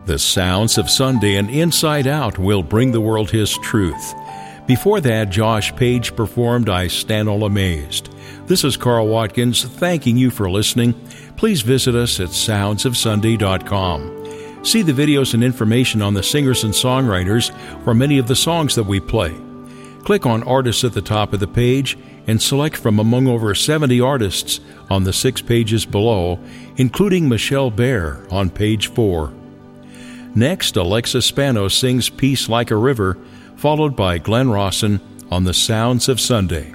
The Sounds of Sunday and Inside Out will bring the world His truth. Before that, Josh Page performed I Stand All Amazed. This is Carl Watkins thanking you for listening. Please visit us at soundsofsunday.com. See the videos and information on the singers and songwriters for many of the songs that we play. Click on Artists at the top of the page and select from among over 70 artists on the 6 pages below, including Michelle Bear on page 4. Next, Alexa Spano sings Peace Like a River, followed by Glenn Rawson on The Sounds of Sunday.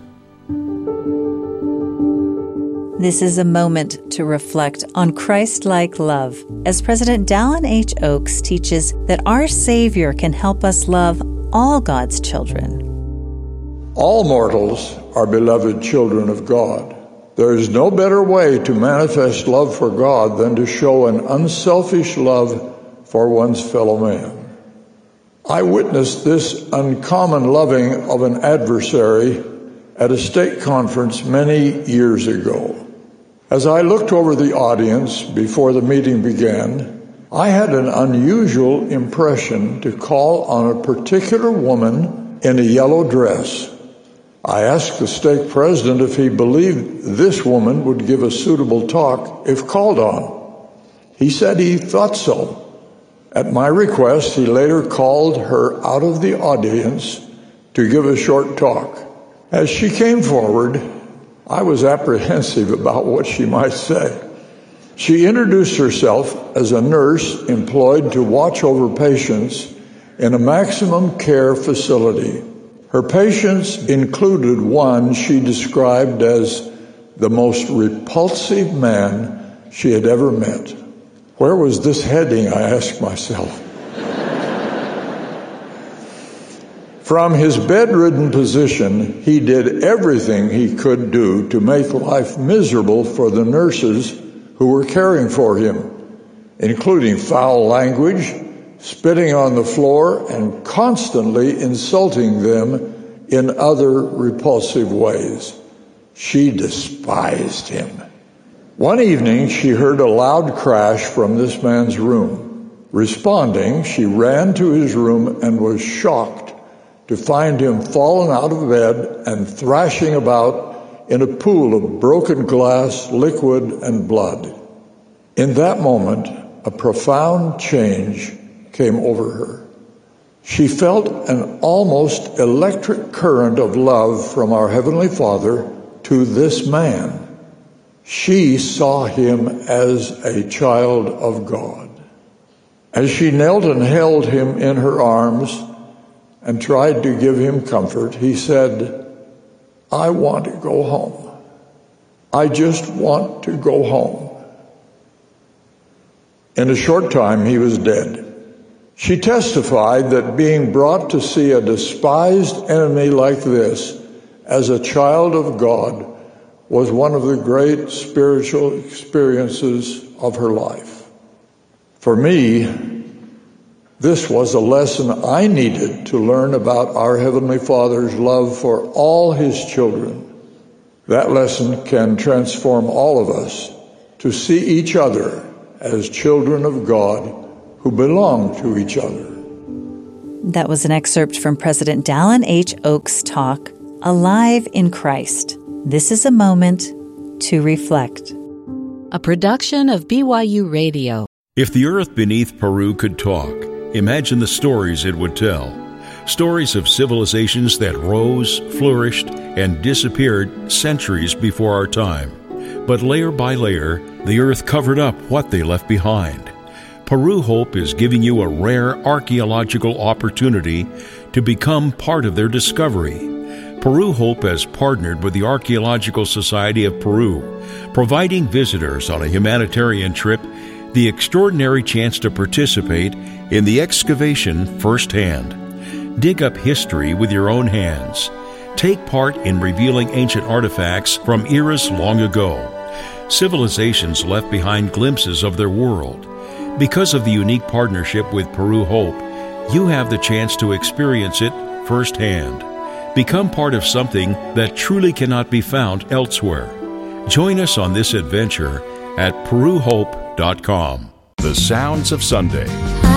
This is a moment to reflect on Christ-like love, as President Dallin H. Oaks teaches that our Savior can help us love all God's children. All mortals are beloved children of God. There is no better way to manifest love for God than to show an unselfish love for one's fellow man. I witnessed this uncommon loving of an adversary at a stake conference many years ago. As I looked over the audience before the meeting began, I had an unusual impression to call on a particular woman in a yellow dress. I asked the stake president if he believed this woman would give a suitable talk if called on. He said he thought so. At my request, he later called her out of the audience to give a short talk. As she came forward, I was apprehensive about what she might say. She introduced herself as a nurse employed to watch over patients in a maximum care facility. Her patients included one she described as the most repulsive man she had ever met. Where was this heading, I asked myself. From his bedridden position, he did everything he could do to make life miserable for the nurses who were caring for him, including foul language, spitting on the floor, and constantly insulting them in other repulsive ways. She despised him. One evening, she heard a loud crash from this man's room. Responding, she ran to his room and was shocked to find him fallen out of bed and thrashing about in a pool of broken glass, liquid, and blood. In that moment, a profound change came over her. She felt an almost electric current of love from our Heavenly Father to this man. She saw him as a child of God. As she knelt and held him in her arms and tried to give him comfort, he said, "I want to go home. I just want to go home." In a short time, he was dead. She testified that being brought to see a despised enemy like this as a child of God was one of the great spiritual experiences of her life. For me, this was a lesson I needed to learn about our Heavenly Father's love for all His children. That lesson can transform all of us to see each other as children of God who belong to each other. That was an excerpt from President Dallin H. Oaks' talk, Alive in Christ. This is a moment to reflect. A production of BYU Radio. If the earth beneath Peru could talk, imagine the stories it would tell. Stories of civilizations that rose, flourished, and disappeared centuries before our time. But layer by layer, the earth covered up what they left behind. Peru Hope is giving you a rare archaeological opportunity to become part of their discovery. Peru Hope has partnered with the Archaeological Society of Peru, providing visitors on a humanitarian trip the extraordinary chance to participate in the excavation firsthand. Dig up history with your own hands. Take part in revealing ancient artifacts from eras long ago. Civilizations left behind glimpses of their world. Because of the unique partnership with Peru Hope, you have the chance to experience it firsthand. Become part of something that truly cannot be found elsewhere. Join us on this adventure at peruhope.com. The Sounds of Sunday.